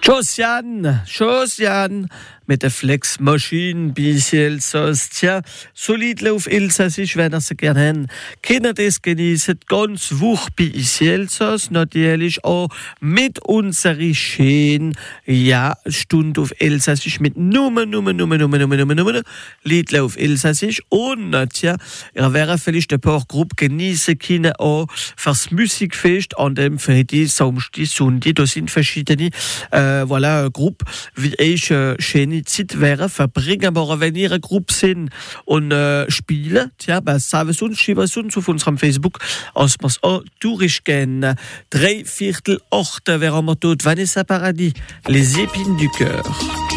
Josiane, mit der Flexmaschine bis Elsass. Tja, solide auf Elsassisch, wenn ihr sie gerne haben. Kinder das genießen, ganz Woche bis Elsass, natürlich auch mit unserer schönen, Stunde auf Elsassisch, mit Nummer, Liedle auf Elsassisch. Und, tja, ihr werdet vielleicht ein paar Gruppen genießen können, auch fürs Musikfest, an dem Freitag, Samstag, Sonntag, da sind verschiedene, Gruppen, wie ich, schöne Zeit wäre, verbringen wir, wenn ihr eine Gruppe sind und spielen, tja, sagen wir uns, schreiben wir uns auf unserem Facebook, als wir es auch durchgehen. 7:45 wären wir dort, Vanessa Paradis, les épines du cœur.